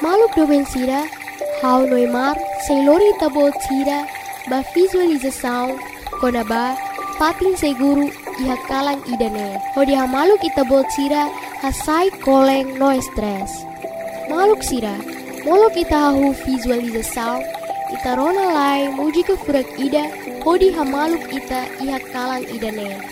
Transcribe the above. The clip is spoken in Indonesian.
Maluk doben sira, hau noimar, seilori tabo sira, ba visualização, konaba, patin seguru, iha kalang idane. Hodi ha maluk itabo sira, hasai koleng no stress. Maluk sira, molok ita hahu visualização, ita rona lai muji ke furak ida, hodi ha maluk ita iha kalang idane.